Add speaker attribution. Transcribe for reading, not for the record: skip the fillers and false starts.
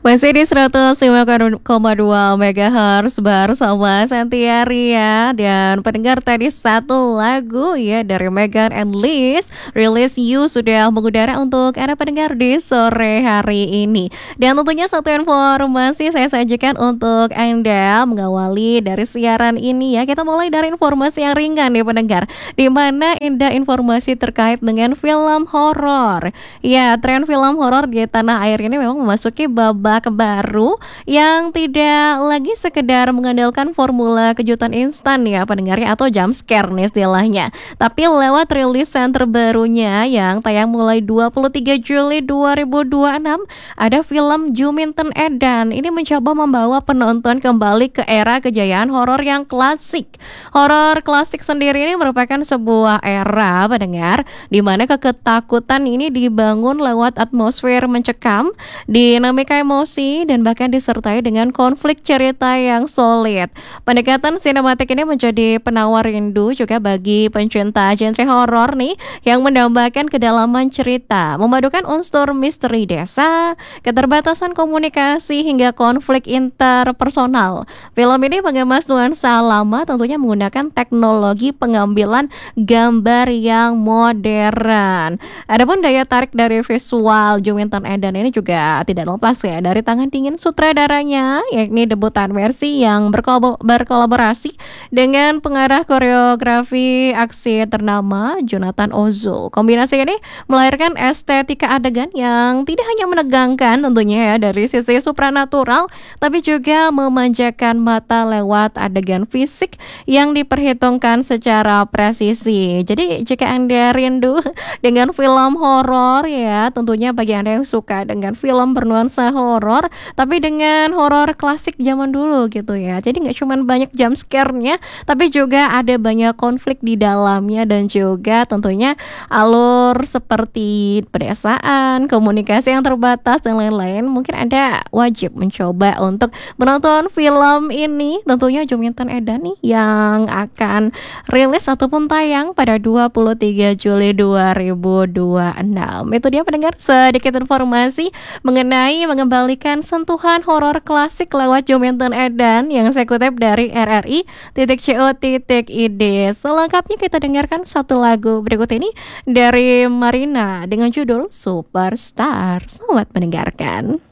Speaker 1: Masih di 105,2 MHz bersama Santia Ria. Dan pendengar, tadi satu lagu ya dari Megan and Liz, Release You, sudah mengudara untuk Anda pendengar di sore hari ini. Dan tentunya satu informasi saya sajikan untuk Anda mengawali dari siaran ini ya. Kita mulai dari informasi yang ringan nih pendengar, di mana ada informasi terkait dengan film horor. Ya, tren film horor di tanah air ini memang memasuki babak baru yang tidak lagi sekedar mengandalkan formula kejutan instan ya pendengarnya, atau jump scare nih istilahnya. Tapi lewat rilisan terbarunya yang tayang mulai 23 Juli 2026, ada film Juminten Edan. Ini mencoba membawa penonton kembali ke era kejayaan horor yang klasik. Horor klasik sendiri ini merupakan sebuah era pendengar di mana ketakutan ini dibangun lewat atmosfer mencekam, dinamika emosi, dan bahkan disertai dengan konflik cerita yang solid. Pendekatan sinematik ini menjadi penawar rindu juga bagi pencinta genre horor nih, yang mendambakan kedalaman cerita, memadukan unsur misteri desa, keterbatasan komunikasi, hingga konflik interpersonal. Film ini mengemas nuansa lama, tentunya menggunakan teknologi pengambilan gambar yang modern. Adapun daya tarik dari visual Juminten Edan ini juga tidak lepas ya dari tangan dingin sutradaranya, yakni debutan versi yang berkolaborasi dengan pengarah koreografi aksi ternama Jonathan Ozo. Kombinasi ini melahirkan estetika adegan yang tidak hanya menegangkan tentunya ya dari sisi supranatural, tapi juga memanjakan mata lewat adegan fisik yang diperhitungkan secara presisi. Jadi jika Anda rindu dengan film horor ya, tentunya bagi Anda yang suka dengan film bernuansa horor tapi dengan horor klasik zaman dulu gitu ya. Jadi nggak cuma banyak jump scare-nya, tapi juga ada banyak konflik di dalamnya, dan juga tentunya alur seperti pedesaan, komunikasi yang terbatas, dan lain-lain. Mungkin Anda wajib mencoba untuk menonton film ini, tentunya Juminten Edan nih, yang akan rilis ataupun tayang pada 23 Juli 2026. Itu dia pendengar, sedikit informasi mengenai mengembalikan sentuhan horor klasik lewat Juminten Edan yang saya kutip dari RRI.co.id. Selengkapnya kita dengarkan satu lagu berikut ini dari Marina dengan judul Superstar. Selamat mendengarkan.